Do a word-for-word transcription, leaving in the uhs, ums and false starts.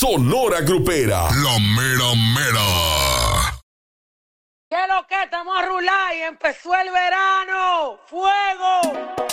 Sonora Grupera. La mera mera. ¿Qué es lo que estamos a rular y empezó el verano? ¡Fuego!